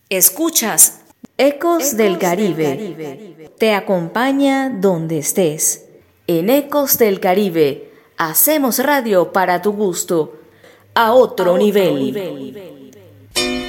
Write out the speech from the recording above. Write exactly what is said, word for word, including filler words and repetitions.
Escuchas Ecos del Caribe. Te acompaña donde estés. En Ecos del Caribe hacemos radio para tu gusto a otro nivel.